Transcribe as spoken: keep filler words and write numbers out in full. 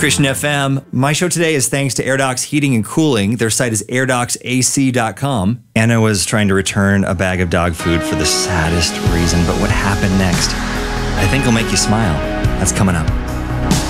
Christian F M. My show today is thanks to AirDocs Heating and Cooling. Their site is air docs A C dot com. Anna was trying to return a bag of dog food for the saddest reason, but what happened next, I think will make you smile. That's coming up.